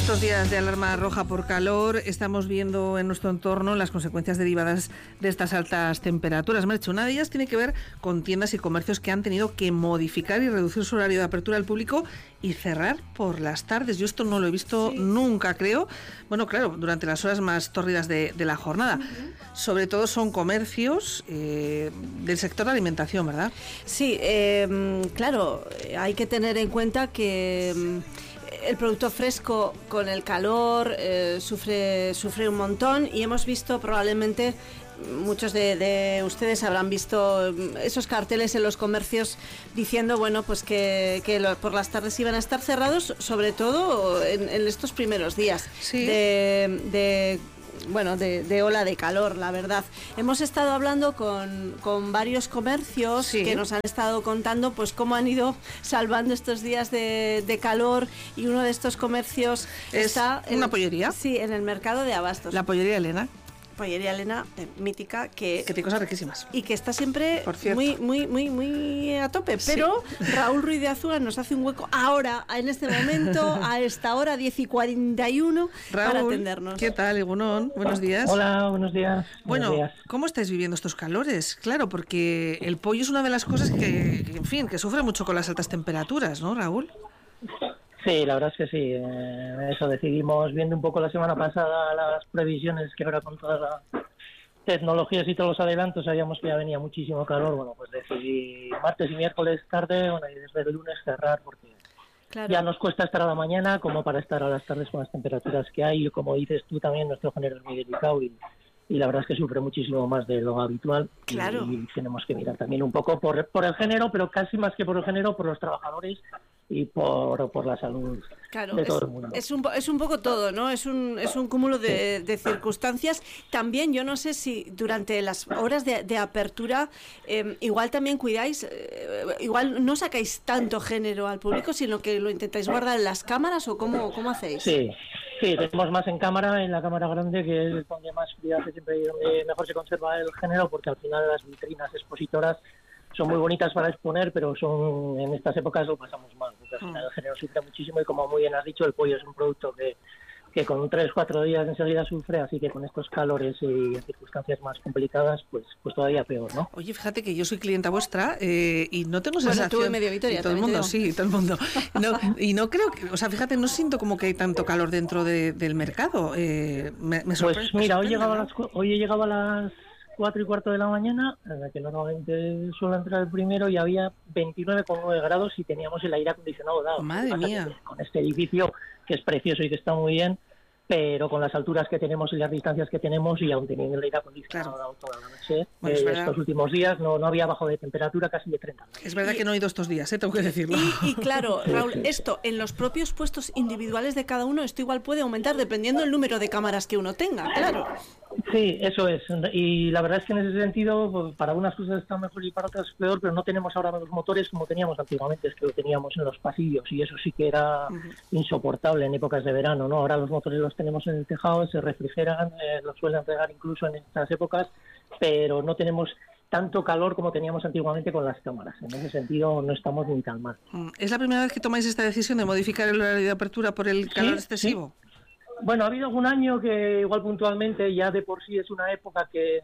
estos días de alarma roja por calor estamos viendo en nuestro entorno las consecuencias derivadas de estas altas temperaturas. Merche, una de ellas tiene que ver con tiendas y comercios que han tenido que modificar y reducir su horario de apertura al público y cerrar por las tardes. Yo esto no lo he visto nunca, creo. Bueno, claro, durante las horas más tórridas de la jornada. Sobre todo son comercios del sector de alimentación, ¿verdad? Sí, claro, hay que tener en cuenta que el producto fresco con el calor sufre un montón, y hemos visto probablemente, muchos de ustedes habrán visto esos carteles en los comercios diciendo, bueno, pues que por las tardes iban a estar cerrados, sobre todo en estos primeros días de ola de calor, la verdad. Hemos estado hablando con varios comercios que nos han estado contando pues cómo han ido salvando estos días de calor, y uno de estos comercios está una pollería. Sí, en el mercado de abastos. La pollería Elena. Pollería Elena, mítica, que tiene cosas riquísimas y que está siempre muy a tope, pero Raúl Ruiz de Azúa nos hace un hueco ahora, en este momento, a esta hora 10:41, para atendernos. ¿Qué tal, Egunon? Buenos días. Hola, buenos días. Bueno, buenos días. ¿Cómo estáis viviendo estos calores? Claro, porque el pollo es una de las cosas que sufre mucho con las altas temperaturas, ¿no, Raúl? Sí, la verdad es que sí. Eso decidimos, viendo un poco la semana pasada las previsiones, que ahora con todas las tecnologías y todos los adelantos sabíamos que ya venía muchísimo calor. Bueno, pues decidí martes y miércoles tarde, y desde el lunes cerrar, porque ya nos cuesta estar a la mañana como para estar a las tardes con las temperaturas que hay. Y como dices tú también, nuestro género es muy delicado y la verdad es que sufre muchísimo más de lo habitual. Claro. Y tenemos que mirar también un poco por el género, pero casi más que por el género, por los trabajadores y por la salud de todo el mundo. Es un poco todo, ¿no? Es un cúmulo de circunstancias. También, yo no sé si durante las horas de apertura igual también cuidáis, igual no sacáis tanto género al público, sino que lo intentáis guardar en las cámaras, o cómo hacéis. Sí, tenemos más en la cámara grande, que es donde más cuidado, siempre donde mejor se conserva el género, porque al final las vitrinas expositoras son muy bonitas para exponer, pero en estas épocas lo pasamos mal, porque al final el género sufre muchísimo, y como muy bien has dicho, el pollo es un producto que con 3-4 días enseguida sufre, así que con estos calores y circunstancias más complicadas, pues todavía peor, ¿no? Oye, fíjate que yo soy clienta vuestra y no tengo sensación... Bueno, tú en Medio Vitoria, todo el mundo, sí, todo el mundo. Y no creo que... O sea, fíjate, no siento como que hay tanto calor dentro del mercado. Me sorprende. Pues mira, hoy he llegado a las 4:15 de la mañana, en la que normalmente suelo entrar el primero, y había 29,9 grados y teníamos el aire acondicionado dado. Madre mía. Con este edificio, que es precioso y que está muy bien, pero con las alturas que tenemos y las distancias que tenemos, y aún teniendo el aire acondicionado dado toda la noche, estos últimos días no había bajo de temperatura casi de 30 grados. Es verdad que no he ido estos días, tengo que decirlo. Y claro, Raúl, esto en los propios puestos individuales de cada uno, esto igual puede aumentar dependiendo del número de cámaras que uno tenga, claro. Sí, eso es. Y la verdad es que en ese sentido, pues, para unas cosas está mejor y para otras peor, pero no tenemos ahora los motores como teníamos antiguamente, es que lo teníamos en los pasillos, y eso sí que era insoportable en épocas de verano, ¿no? Ahora los motores los tenemos en el tejado, se refrigeran, los suelen regar incluso en estas épocas, pero no tenemos tanto calor como teníamos antiguamente con las cámaras. En ese sentido no estamos ni tan mal. ¿Es la primera vez que tomáis esta decisión de modificar el horario de apertura por el calor excesivo? Sí. Bueno, ha habido algún año que igual puntualmente, ya de por sí es una época que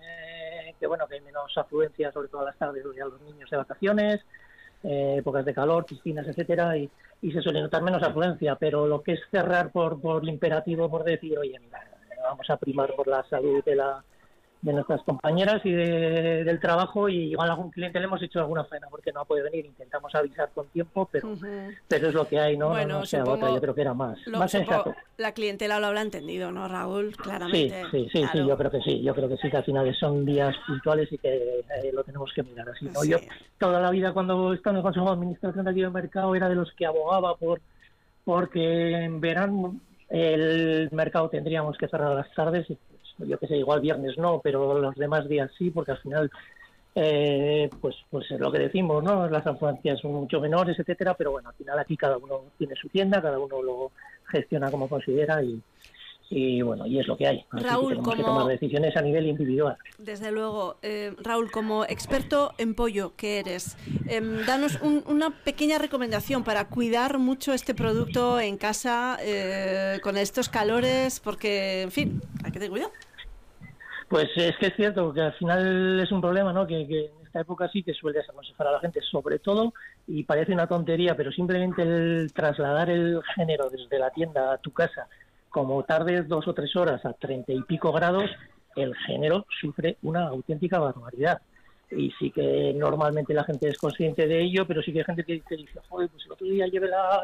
hay menos afluencia, sobre todo a las tardes, a los niños de vacaciones, épocas de calor, piscinas, etcétera, y se suele notar menos afluencia, pero lo que es cerrar por imperativo, por decir, oye, mira, vamos a primar por la salud de nuestras compañeras y del trabajo, y igual a algún cliente le hemos hecho alguna faena porque no puede venir, intentamos avisar con tiempo, pero es lo que hay, ¿no? Bueno, no sea otra, yo creo que era más sensato. La clientela lo habrá entendido, ¿no, Raúl? Claramente. Sí, claro. Yo creo que sí, que al final son días puntuales y que lo tenemos que mirar así, ¿no? Sí. Yo toda la vida, cuando estaba en el Consejo de Administración de aquí del mercado, era de los que abogaba porque en verano el mercado tendríamos que cerrar a las tardes, y yo que sé, igual viernes no, pero los demás días sí, porque al final pues es lo que decimos, ¿no? Las afluencias son mucho menores, etcétera, pero bueno, al final aquí cada uno tiene su tienda, cada uno lo gestiona como considera, y y bueno, y es lo que hay. Así Raúl, que tenemos que tomar decisiones a nivel individual. Desde luego. Raúl, como experto en pollo que eres, danos una pequeña recomendación para cuidar mucho este producto en casa con estos calores, porque, en fin, hay que tener cuidado. Pues es que es cierto que al final es un problema, ¿no? Que en esta época sí que suele aconsejar a la gente, sobre todo, y parece una tontería, pero simplemente el trasladar el género desde la tienda a tu casa, como tardes 2 o 3 horas a 30 y pico grados, el género sufre una auténtica barbaridad. Y sí que normalmente la gente es consciente de ello, pero sí que hay gente que dice, joder, pues el otro día llevé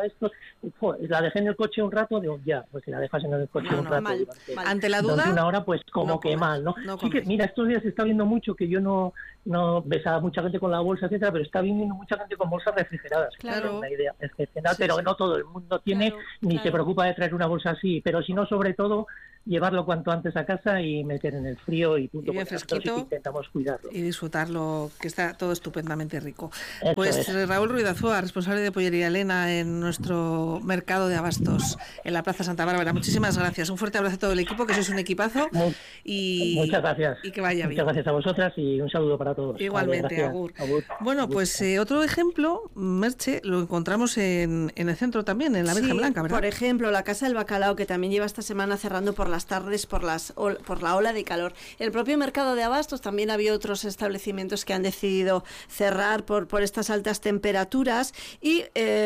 la dejé en el coche un rato, digo, ya, pues si la dejas en el coche un rato mal. Ante la duda, una hora, pues como que mal, ¿no? Sí que, mira, estos días se está viendo mucho que yo no ves a mucha gente con la bolsa, etcétera, pero está viendo mucha gente con bolsas refrigeradas. Claro. Es una idea excepcional, pero no todo el mundo tiene, ni se preocupa de traer una bolsa así, pero si no, sobre todo, llevarlo cuanto antes a casa y meter en el frío y punto. Y bien fresquito, intentamos cuidarlo y disfrutarlo, que está todo estupendamente rico. Eso pues es. Raúl Ruiz de Azúa, responsable de Pollería Elena en nuestro mercado de abastos en la Plaza Santa Bárbara. Muchísimas gracias. Un fuerte abrazo a todo el equipo, que sois un equipazo. Muchas gracias. Y que vaya bien. Muchas gracias a vosotras y un saludo para todos. Igualmente, agur. Bueno, pues otro ejemplo, Merche, lo encontramos en el centro también, en la Virgen Blanca, ¿verdad? Por ejemplo, la Casa del Bacalao, que también lleva esta semana cerrando por las tardes por la ola de calor. El propio mercado de abastos, también había otros establecimientos que han decidido cerrar por estas altas temperaturas y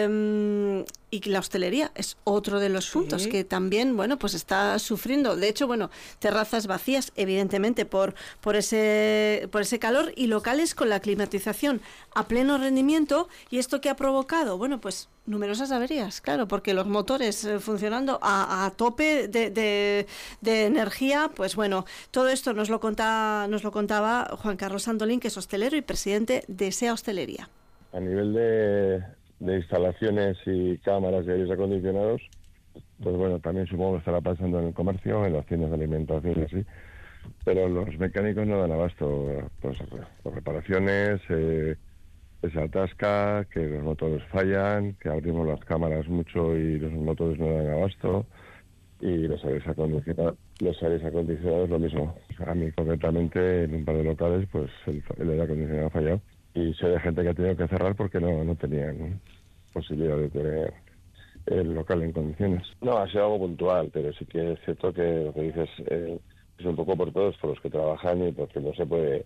la hostelería es otro de los puntos que también, pues está sufriendo. De hecho, terrazas vacías, evidentemente, por ese calor, y locales con la climatización a pleno rendimiento. ¿Y esto qué ha provocado? Pues numerosas averías, claro, porque los motores funcionando a tope de energía, todo esto nos lo contaba Juan Carlos Santolín, que es hostelero y presidente de SEA Hostelería. A nivel de instalaciones y cámaras y aires acondicionados, también supongo que estará pasando en el comercio, en las tiendas de alimentación y así, pero los mecánicos no dan abasto, por reparaciones, se atasca, que los motores fallan, que abrimos las cámaras mucho y los motores no dan abasto, y los aires acondicionados lo mismo. A mí concretamente en un par de locales el aire acondicionado ha fallado y sé de gente que ha tenido que cerrar porque no tenían posibilidad de tener el local en condiciones. No, ha sido algo puntual, pero sí que es cierto que lo que dices es un poco por todos, por los que trabajan y porque no se puede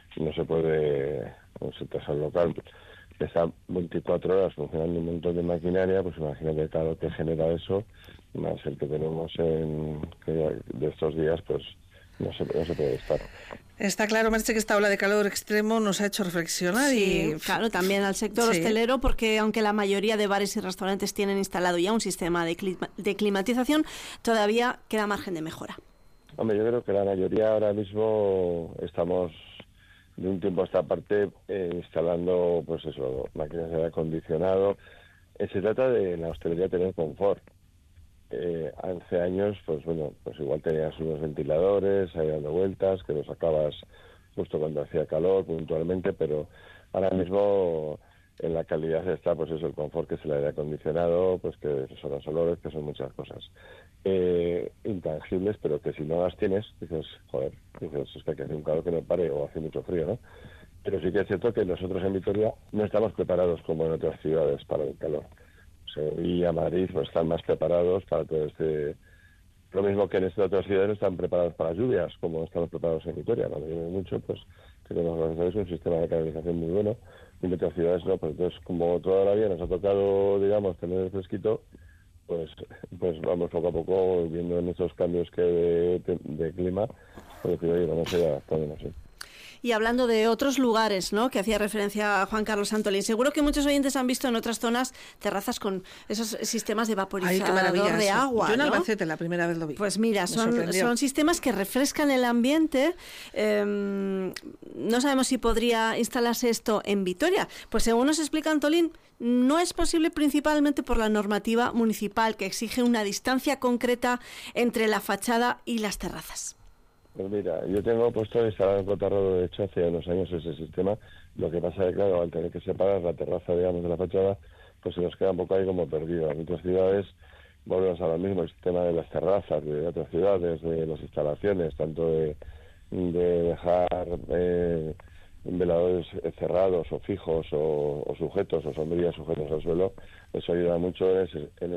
tras el local está 24 horas funcionando un montón de maquinaria, pues imagínate claro que genera eso, más el que tenemos de estos días, no se puede estar. Está claro, Merche, que esta ola de calor extremo nos ha hecho reflexionar. Sí, claro, también al sector hostelero, porque aunque la mayoría de bares y restaurantes tienen instalado ya un sistema de climatización, todavía queda margen de mejora. Hombre, yo creo que la mayoría ahora mismo estamos de un tiempo a esta parte instalando máquinas de aire acondicionado. Se trata de en la hostelería tener confort. Hace años igual tenías unos ventiladores ahí dando vueltas que los sacabas justo cuando hacía calor puntualmente, pero ahora mismo en la calidad está el confort que es el aire acondicionado, que son los olores, que son muchas cosas intangibles, pero que si no las tienes dices es que hace un calor que no pare o hace mucho frío, ¿no? Pero sí que es cierto que nosotros en Vitoria no estamos preparados como en otras ciudades para el calor. Y a Madrid están más preparados para todo lo mismo que en estas otras ciudades no están preparados para las lluvias como estamos preparados en Vitoria. Cuando llueve mucho tenemos un sistema de canalización muy bueno, y en otras ciudades no. Entonces, como toda la vida nos ha tocado tener el fresquito, vamos poco a poco viendo en estos cambios de clima, vamos a ir adaptándonos. Y hablando de otros lugares, ¿no?, que hacía referencia a Juan Carlos Santolín, seguro que muchos oyentes han visto en otras zonas terrazas con esos sistemas de vaporizador de agua. Yo en ¿no? Albacete la primera vez lo vi. Pues mira, son sistemas que refrescan el ambiente. No sabemos si podría instalarse esto en Vitoria. Pues según nos explica Antolín, no es posible principalmente por la normativa municipal, que exige una distancia concreta entre la fachada y las terrazas. Pues mira, yo tengo puesto instalado en Cotarrodo, de hecho, hace unos años ese sistema. Lo que pasa es que, claro, al tener que separar la terraza, de la fachada, se nos queda un poco ahí como perdido. En otras ciudades volvemos a lo mismo, el tema de las terrazas de otras ciudades, de las instalaciones, tanto de dejar veladores cerrados o fijos o sujetos o sombrillas sujetos al suelo. Eso ayuda mucho en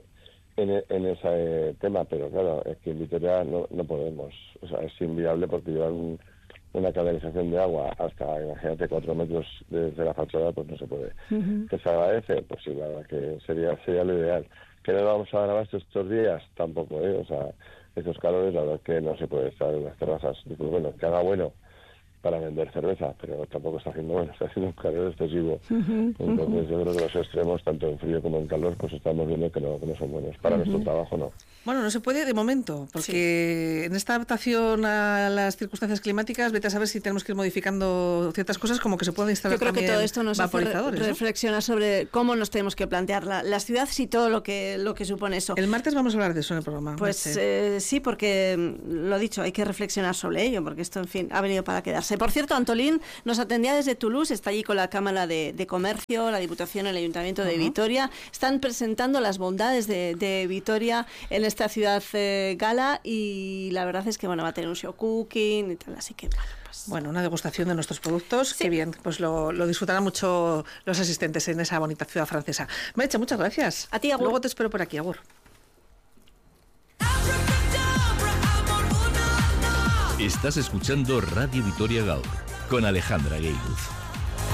ese tema, pero claro, es que en Vitoria no podemos, o sea, es inviable porque llevan una canalización de agua hasta, imagínate, 4 metros desde la fachada, pues no se puede. ¿Que se agradece? Pues sí, la verdad que sería lo ideal. ¿Que no vamos a dar abasto estos días? Tampoco, o sea, estos calores, la verdad que no se puede estar en las terrazas. Pues bueno, que haga bueno para vender cerveza, pero tampoco está haciendo bueno, está haciendo un calor excesivo. Entonces yo creo que los extremos, tanto en frío como en calor, pues estamos viendo que no son buenos. Para nuestro trabajo no. Bueno, no se puede de momento, porque en esta adaptación a las circunstancias climáticas, vete a saber si tenemos que ir modificando ciertas cosas, como que se pueden instalar también vaporizadores. Yo creo que todo esto nos hace reflexionar sobre cómo nos tenemos que plantear las ciudades y todo lo que supone eso. El martes vamos a hablar de eso en el programa. Pues sí, porque lo dicho, hay que reflexionar sobre ello, porque esto, en fin, ha venido para quedarse. Por cierto, Antolín nos atendía desde Toulouse, está allí con la Cámara de Comercio, la Diputación, el Ayuntamiento de Vitoria. Están presentando las bondades de Vitoria en esta ciudad gala, y la verdad es que va a tener un show cooking y tal, así que bueno, una degustación de nuestros productos. Sí. Qué bien, pues lo disfrutarán mucho los asistentes en esa bonita ciudad francesa. Meritxell, muchas gracias. A ti, agur. Luego te espero por aquí, agur. Estás escuchando Radio Vitoria Gaur con Alejandra Geiluz.